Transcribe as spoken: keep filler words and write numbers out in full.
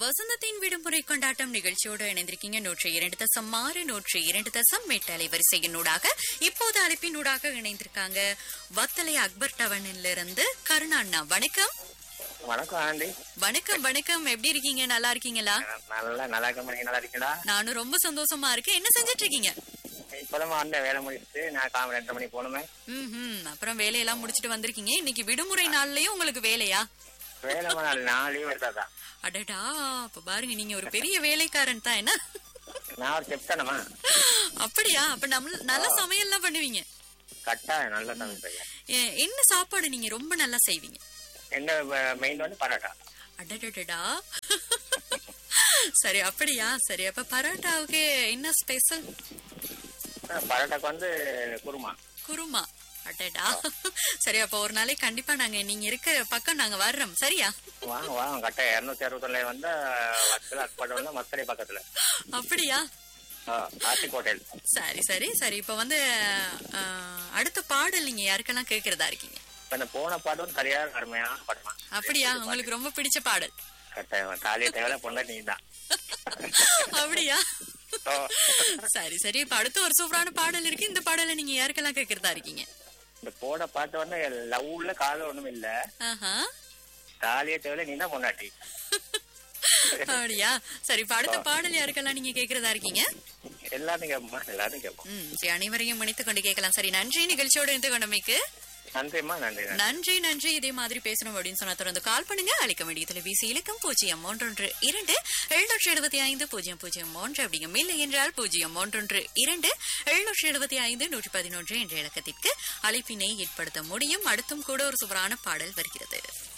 வசந்தத்தின் விடுமுறை கொண்டாட்டம் நிகழ்ச்சியோடு இணைந்திருக்கீங்க. நூற்றி இரண்டு தசம் ஆறு நூற்றி இரண்டு தசம் எட்டு அலைவரிசையினூடாக இப்போது அழைப்பினூடாக இணைந்திருக்காங்க வத்தலை அக்பர் டவனில் இருந்து கருணாண்ணா. வணக்கம். வணக்கம் ஆண்டி. வணக்கம் வணக்கம். எப்படி இருக்கீங்க? நல்லா இருக்கீங்களா? நல்லா நல்லா இருக்க. நல்லா இருக்கீங்களா? நானும் ரொம்ப சந்தோஷமா இருக்கேன். என்ன செஞ்சிட்டு இருக்கீங்க? இப்பதான் வந்த வேலை முடிச்சுட்டு நான் காம ரெண்டு மணி போகணுமே. ம் அப்புறம் வேலையெல்லாம் முடிச்சிட்டு வந்திருக்கீங்க. இன்னைக்கு விடுமுறை நாள்லயும் உங்களுக்கு வேலையா? வேலை நாள் நான் லீவ் எடுத்தாதான். அடடா, அப்ப பாருங்க, நீங்க ஒரு பெரிய வேலைக்காரன் தான். என்ன நான் ஒரு செப்டனமா? அப்படியா? அப்ப நம்ம நல்ல சமையல்லாம் பண்ணுவீங்க? கட்டாயம் நல்ல சமைப்பையா. என்ன சாப்பாடு நீங்க ரொம்ப நல்லா செய்வீங்க? என்ன மெயின் வந்து பரோட்டா. அடடடா. சரி, அப்படியா? சரி, அப்ப பரோட்டாவுக்கு என்ன ஸ்பெஷல்? பரோட்டாக்கு வந்து குருமா. குருமா. அடடா. சரி, அப்ப ஒரு நாளைக்கு கண்டிப்பா நாங்க நீங்க இருக்க பக்கம் நாங்க வர்றோம். சரியா? வாங்க வாங்க கட்டாயம். இருநூத்தி அறுபத்தி வந்து வத்தலை மத்தரை பக்கத்துல. அப்படியா? ஹோட்டல். சரி சரி சரி. இப்ப வந்து அடுத்த பாடல் நீங்க யாருக்கெல்லாம் கேக்குறதா இருக்கீங்க? போன பாடம் சரியான அருமையான பாடமா. அப்படியா? உங்களுக்கு ரொம்ப பிடிச்ச பாடல்? கட்டாயம். தாலிய தேவையில்ல பொண்ணு நீ தான். அப்படியா? சரி சரி. இப்ப அடுத்த ஒரு சூப்பரான பாடல் இருக்கு. இந்த பாடலை நீங்க யாருக்கெல்லாம் கேக்குறதா இருக்கீங்க? இந்த போன பாட்டு வந்து லவ்ல காதல் ஒண்ணும் இல்ல. தாலிய தேவையில்ல நீ தான் பொண்டாட்டி. அப்படியா? சரி, இப்ப அடுத்த பாடல் யாருக்கெல்லாம் நீங்க கேக்குறதா இருக்கீங்க? எல்லாரும் கேட்போமா? எல்லாரும் கேட்போம். சரி, அனைவரையும் இணைத்துக் கொண்டு கேட்கலாம். சரி, நன்றி நிகழ்ச்சியோடு இணைத்து கொண்டமைக்கு. நன்றிமா. நன்றி நன்றி நன்றி. இதே மாதிரி பேசணும் அப்படின்னு சொன்னா தொடர்ந்து கால் பண்ணுங்க. அழைக்க வேண்டிய தொலைபேசி இலக்கம் பூஜ்ஜியம் ஒன்றொன்று இரண்டு எழுநூற்றி எழுபத்தி ஐந்து பூஜ்ஜியம் பூஜ்ஜியம் ஒன்று. அப்படிங்கும் இல்லை என்றால் பூஜ்ஜியம் ஒன்றொன்று இரண்டு எழுநூற்றி எழுபத்தி ஐந்து நூற்றி பதினொன்று என்ற இலக்கத்திற்கு அழைப்பினை ஏற்படுத்த முடியும். அடுத்தும் கூட ஒரு சூப்பரான பாடல் வருகிறது.